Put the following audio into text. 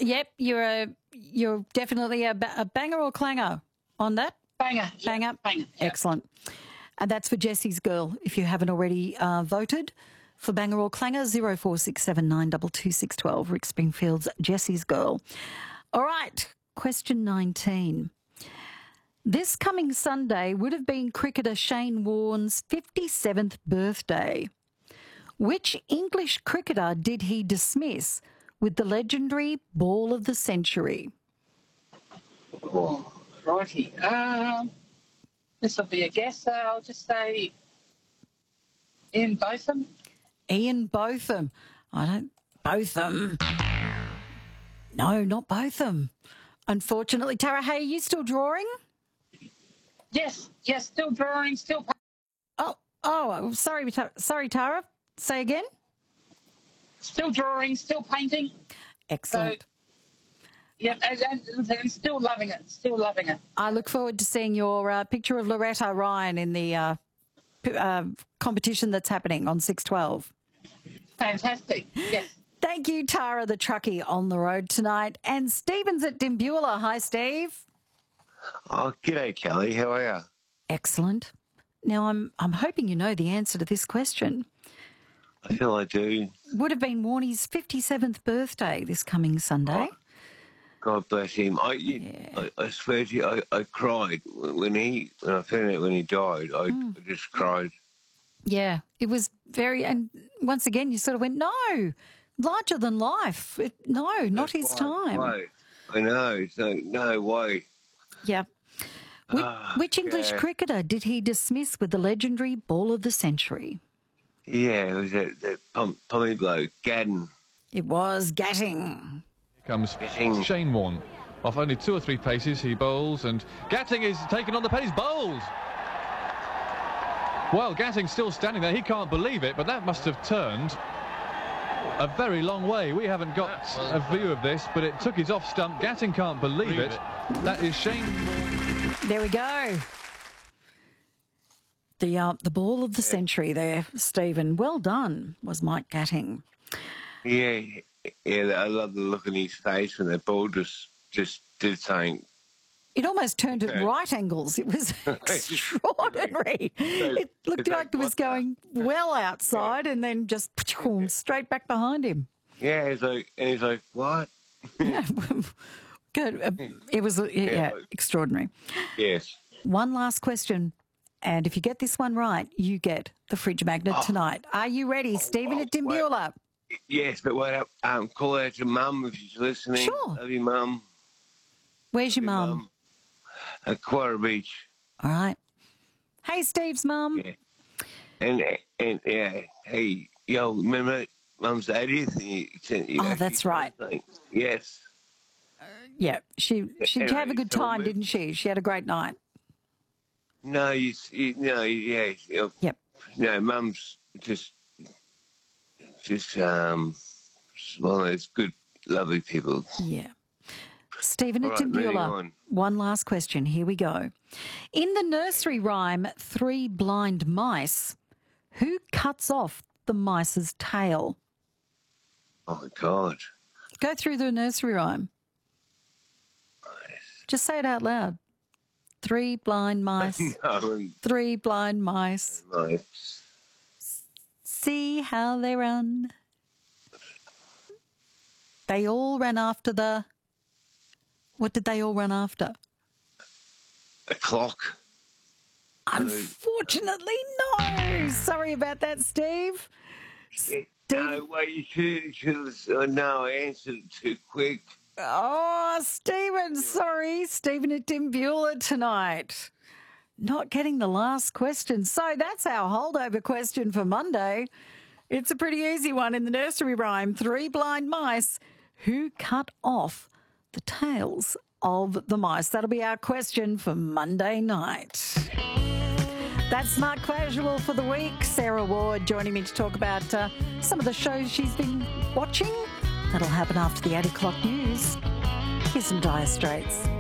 Yep, you're definitely a banger or clanger on that. Banger. Banger. Banger. Yeah. Excellent. And that's for Jesse's Girl. If you haven't already voted for banger or clanger, 0467922612, Rick Springfield's Jesse's Girl. All right, question 19. This coming Sunday would have been cricketer Shane Warne's 57th birthday. Which English cricketer did he dismiss with the legendary Ball of the Century? Oh, righty. This will be a guess. I'll just say Ian Botham. Ian Botham. Botham. No, not Botham. Unfortunately, Tara, hey, are you still drawing? Yes, still drawing, still... Sorry, Tara. Say again? Still drawing, still painting. Excellent. So, yeah, and still loving it, I look forward to seeing your picture of Loretta Ryan in the competition that's happening on 6/12. Fantastic, yes. Thank you, Tara the truckie on the road tonight. And Stephen's at Dimbula. Hi, Steve. Oh, g'day, Kelly. How are you? Excellent. Now, I'm hoping you know the answer to this question. I feel I do. Would have been Warnie's 57th birthday this coming Sunday. Oh, God bless him. I swear to you, I cried when I found out when he died. I just cried. Yeah, it was and once again, you sort of went, no, larger than life. Not his time. Way. I know. No way. Yeah. Which English cricketer did he dismiss with the legendary Ball of the Century? Yeah, it was that Pommy bloke, Gadden. It was Gatting. Here comes Shane Warne. Off only 2 or 3 paces, he bowls, and Gatting is taken on the pace, bowls! Well, Gatting's still standing there. He can't believe it, but that must have turned a very long way. We haven't got a view of this, but it took his off stump. Gatting can't believe it. That is Shane. There we go. The Ball of the Century there, Stephen. Well done, was Mike Gatting. Yeah, I love the look on his face when the ball just did something. It almost turned at right angles. It was extraordinary. It looked like it was going well outside and then just straight back behind him. Yeah, he's like, what? Good. It was extraordinary. Yes. One last question. And if you get this one right, you get the fridge magnet tonight. Are you ready, Stephen at Dimbula? Yes, but wait up. Call out your mum if she's listening. Sure. Love you, Mum. Where's your mum? At Quarter Beach. All right. Hey, Steve's mum. Yeah. And yeah, hey, remember Mum's 80th? That's right. Yes. Yeah, she have a good time, didn't she? She had a great night. No, Yep. No, Mum's just one of those good, lovely people. Yeah. Stephen at All right, moving Dimbula. on. One last question. Here we go. In the nursery rhyme, 3 Blind Mice, who cuts off the mice's tail? Oh, my God. Go through the nursery rhyme. Just say it out loud. 3 blind mice. No. 3 blind mice. Nice. See how they run. They all ran after the... What did they all run after? A clock. Unfortunately, no. Sorry about that, Steve. No, wait, you should have... No, I answered it too quick. Oh, Stephen, sorry. Stephen at Dimbula tonight. Not getting the last question. So that's our holdover question for Monday. It's a pretty easy one in the nursery rhyme. 3 blind mice who cut off the tails of the mice. That'll be our question for Monday night. That's Smart Casual for the week. Sarah Ward joining me to talk about some of the shows she's been watching. That'll happen after the 8 o'clock news. Here's some Dire Straits.